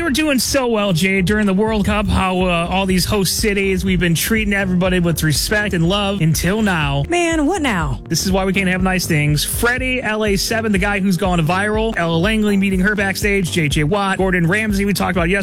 were doing so well, Jade, during the World Cup, how all these host cities, we've been treating everybody with respect and love until now. Man, what now? This is why we can't have nice things. Freddie, LA7, the guy who's gone viral. Ella Langley meeting her backstage. JJ Watt. Gordon Ramsay, we talked about yesterday.